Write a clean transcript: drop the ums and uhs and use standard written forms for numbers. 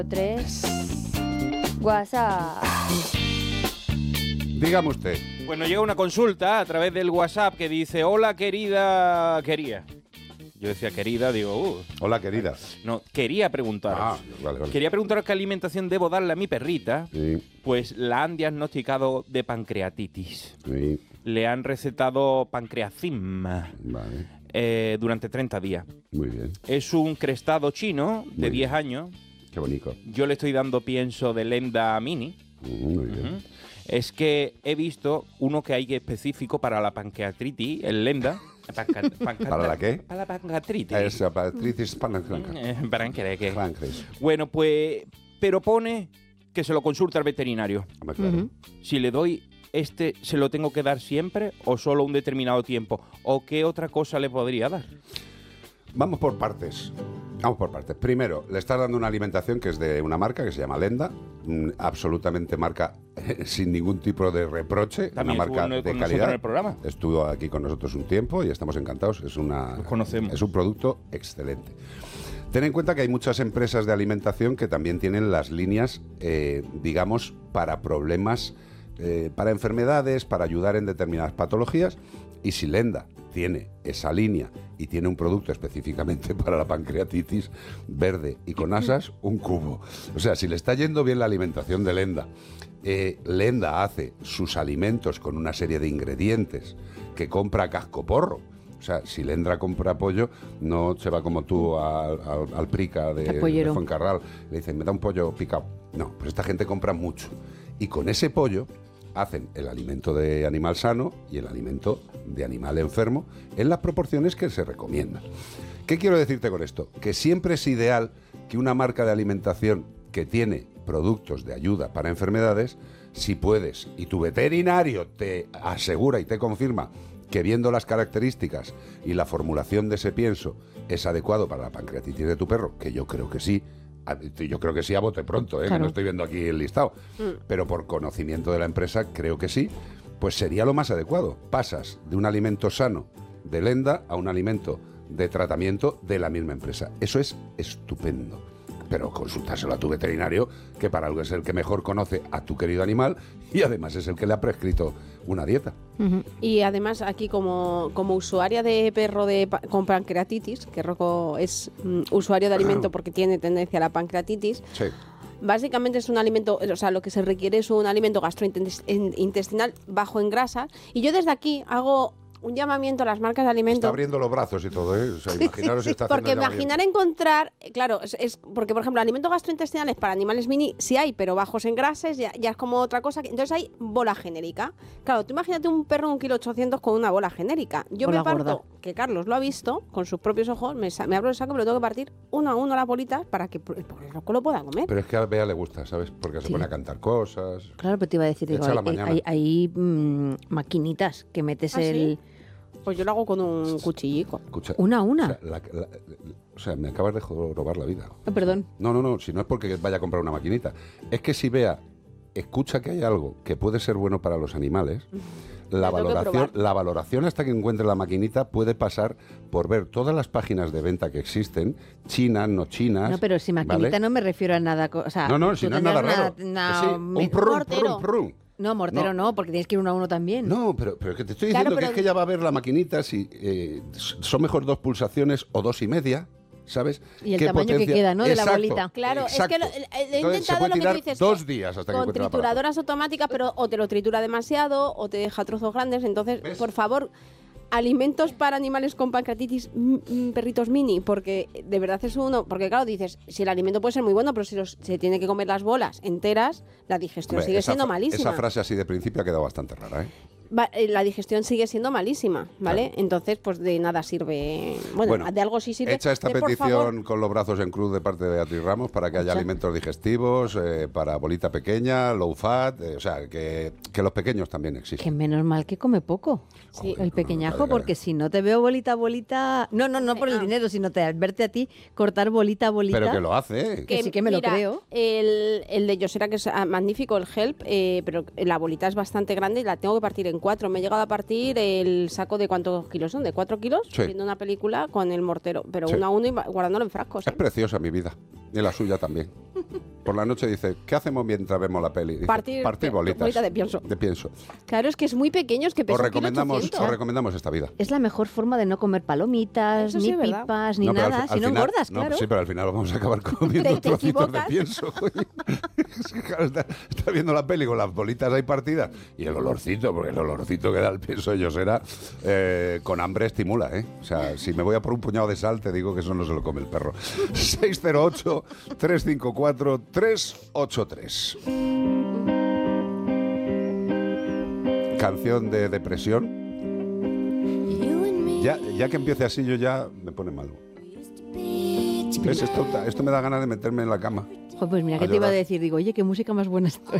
3. WhatsApp. Dígame usted. Bueno, llega una consulta a través del WhatsApp que dice: hola, querida. Yo decía querida, digo, Hola, querida. No, quería preguntaros. Vale. Quería preguntaros qué alimentación debo darle a mi perrita. Sí. Pues la han diagnosticado de pancreatitis. Sí. Le han recetado pancreazim Vale. durante 30 días. Muy bien. Es un crestado chino de Muy 10 bien. años. Qué bonito. Yo le estoy dando pienso de Lenda Mini. Muy bien. Es que he visto uno que hay específico para la pancreatitis, el Lenda. ¿Para la qué? Para la pancreatitis. Es pancreatitis Páncreas. Bueno, pues, pero pone que se lo consulte al veterinario. Claro. Si le doy ¿se lo tengo que dar siempre o solo un determinado tiempo? ¿O qué otra cosa le podría dar? Vamos por partes. Primero, le estás dando una alimentación que es de una marca que se llama Lenda, absolutamente marca sin ningún tipo de reproche, también una marca de calidad. En el programa. Estuvo aquí con nosotros un tiempo y estamos encantados. Los conocemos. Es un producto excelente. Ten en cuenta que hay muchas empresas de alimentación que también tienen las líneas, digamos, para problemas, para enfermedades, para ayudar en determinadas patologías. Y si Lenda tiene esa línea y tiene un producto específicamente para la pancreatitis verde y con asas, un cubo. O sea, si le está yendo bien la alimentación de Lenda, Lenda hace sus alimentos con una serie de ingredientes que compra cascoporro. O sea, si Lenda compra pollo, no se va como tú al Prica de Fuencarral. Le dicen, me da un pollo picado. No, pues esta gente compra mucho. Y con ese pollo hacen el alimento de animal sano y el alimento de animal enfermo en las proporciones que se recomiendan. ¿Qué quiero decirte con esto? Que siempre es ideal que una marca de alimentación que tiene productos de ayuda para enfermedades, si puedes, y tu veterinario te asegura y te confirma que viendo las características y la formulación de ese pienso es adecuado para la pancreatitis de tu perro, que yo creo que sí, a bote pronto, claro, que no estoy viendo aquí el listado, pero por conocimiento de la empresa creo que sí, pues sería lo más adecuado. Pasas de un alimento sano de Lenda a un alimento de tratamiento de la misma empresa. Eso es estupendo. Pero consultárselo a tu veterinario, que para algo es el que mejor conoce a tu querido animal y además es el que le ha prescrito una dieta. Y además aquí como usuaria de perro con pancreatitis, que Rocco es usuario de alimento porque tiene tendencia a la pancreatitis, sí. Básicamente es un alimento, o sea, lo que se requiere es un alimento gastrointestinal bajo en grasa. Y yo desde aquí hago un llamamiento a las marcas de alimentos. Está abriendo los brazos y todo, ¿eh? O sea, imaginaros si está haciendo porque imaginar encontrar, claro, es porque, por ejemplo, alimentos gastrointestinales para animales mini sí hay, pero bajos en grasas ya es como otra cosa. Entonces hay bola genérica. Claro, tú imagínate un perro de 1,8 kg con una bola genérica. Yo bola me parto, gorda. que Carlos lo ha visto con sus propios ojos, me abro el saco y me lo tengo que partir uno a uno las bolitas para que el pobre Rocco lo pueda comer. Pero es que a Bea le gusta, ¿sabes? Porque se pone a cantar cosas. Claro, pero te iba a decir, digo, hay maquinitas que metes ¿Sí? Pues yo lo hago con un cuchillico. Escucha, una. O sea, me acabas de robar la vida. Perdón. No, si no es porque vaya a comprar una maquinita. Es que si Bea escucha que hay algo que puede ser bueno para los animales, la valoración hasta que encuentre la maquinita puede pasar por ver todas las páginas de venta que existen, chinas, no chinas. No, pero si maquinita, ¿vale? No me refiero a nada. O sea, no, si no es nada raro. Un prum. No, mortero no, porque tienes que ir uno a uno también. No, pero es que te estoy diciendo que es que ella va a ver la maquinita si son mejor 2 pulsaciones o 2,5, ¿sabes? Y el tamaño que queda, ¿no? Exacto, de la bolita. Claro, exacto. Es que he intentado lo que tú dices. 2 días hasta que con encuentre trituradoras automáticas, pero o te lo tritura demasiado o te deja trozos grandes. Entonces, ¿ves? Por favor, alimentos para animales con pancreatitis, perritos mini, porque de verdad es uno. Porque claro, dices, si el alimento puede ser muy bueno, pero si se tiene que comer las bolas enteras, la digestión sigue siendo malísima. Esa frase así de principio ha quedado bastante rara, ¿eh? La digestión sigue siendo malísima, ¿vale? Claro. Entonces, pues de nada sirve. Bueno, de algo sí sirve. Hecha esta petición con los brazos en cruz de parte de Beatriz Ramos para que haya alimentos digestivos, para bolita pequeña, low fat, o sea, que los pequeños también existen. Que menos mal que come poco. Sí, el pequeñajo, porque si no te veo bolita. No por el dinero, sino al verte a ti cortar bolita. Pero que lo hace. Que sí que me lo creo. El de Yosera, que es magnífico, el Help, pero la bolita es bastante grande y la tengo que partir en 4. Me he llegado a partir el saco de ¿cuántos kilos son? ¿De 4 kilos? Sí. Viendo una película con el mortero, pero uno a uno y guardándolo en frascos. Es preciosa mi vida. Y la suya también. por la noche dice, ¿qué hacemos mientras vemos la peli? Dice, Partir bolitas. Bolita de pienso. Claro, es que es muy pequeño, es que pesa os recomendamos esta vida. Es la mejor forma de no comer palomitas, ni pipas, ni nada, si no engordas, claro. Sí, pero al final vamos a acabar comiendo trocitos de pienso. Claro, está viendo la peli con las bolitas ahí partidas y el olorcito, porque el olorcito que da el pienso Yosera con hambre estimula, ¿eh? O sea, si me voy a por un puñado de sal, te digo que eso no se lo come el perro. 608-354-383. Canción de depresión. Ya que empiece así, yo ya me pone malo. ¿Ves? Esto me da ganas de meterme en la cama. Pues mira, ¿qué te iba a decir? Digo, oye, qué música más buena estoy.